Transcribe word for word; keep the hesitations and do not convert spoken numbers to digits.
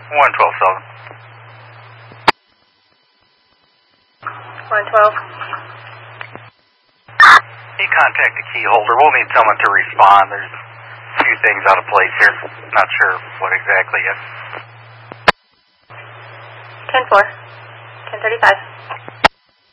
one twelve seven. one twelve. You contact the key holder. We'll need someone to respond. There's a few things out of place here. Not sure what exactly yet. ten four. ten thirty-five.